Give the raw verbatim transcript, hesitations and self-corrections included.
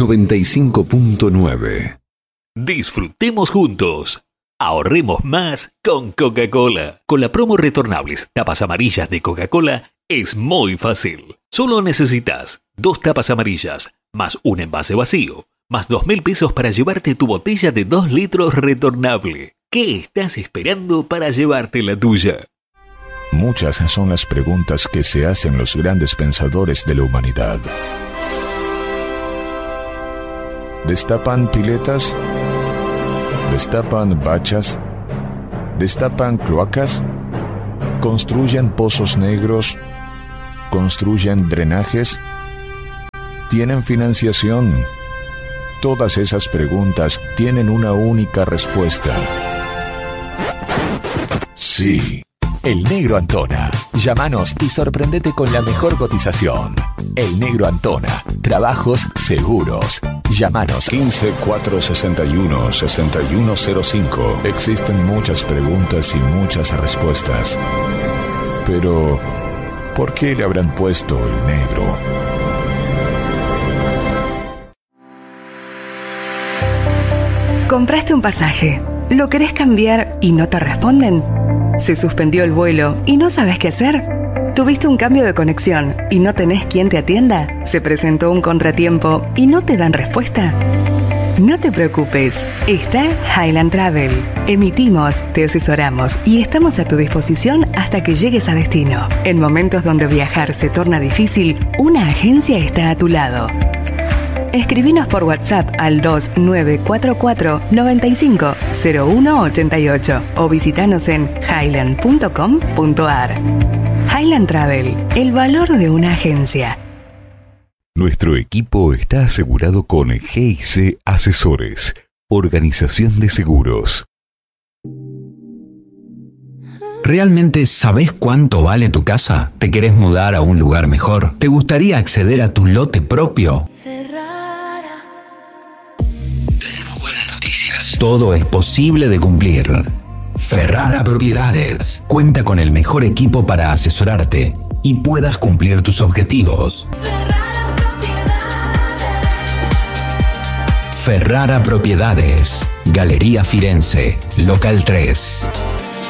noventa y cinco punto nueve. Disfrutemos juntos. Ahorremos más con Coca-Cola. Con la promo retornables tapas amarillas de Coca-Cola es muy fácil. Solo necesitas dos tapas amarillas, más un envase vacío, más dos mil pesos para llevarte tu botella de dos litros retornable. ¿Qué estás esperando para llevarte la tuya? Muchas son las preguntas que se hacen los grandes pensadores de la humanidad. ¿Destapan piletas? ¿Destapan bachas? ¿Destapan cloacas? ¿Construyen pozos negros? ¿Construyen drenajes? ¿Tienen financiación? Todas esas preguntas tienen una única respuesta. Sí. El Negro Antona. Llámanos y sorprendete con la mejor cotización. El Negro Antona. Trabajos seguros. Llámanos. quince, cuatrocientos sesenta y uno, sesenta y uno cero cinco. Existen muchas preguntas y muchas respuestas. Pero, ¿por qué le habrán puesto el negro? Compraste un pasaje. ¿Lo querés cambiar y no te responden? ¿Se suspendió el vuelo y no sabes qué hacer? ¿Tuviste un cambio de conexión y no tenés quien te atienda? ¿Se presentó un contratiempo y no te dan respuesta? No te preocupes, está Highland Travel. Emitimos, te asesoramos y estamos a tu disposición hasta que llegues a destino. En momentos donde viajar se torna difícil, una agencia está a tu lado. Escribinos por WhatsApp al dos nueve cuatro cuatro, nueve cinco, cero uno ocho ocho o visitanos en highland punto com punto a r. Highland Travel, el valor de una agencia. Nuestro equipo está asegurado con G I C Asesores, Organización de Seguros. ¿Realmente sabés cuánto vale tu casa? ¿Te querés mudar a un lugar mejor? ¿Te gustaría acceder a tu lote propio? Todo es posible de cumplir. Ferrara Propiedades cuenta con el mejor equipo para asesorarte y puedas cumplir tus objetivos. Ferrara Propiedades, Galería Firenze, Local tres.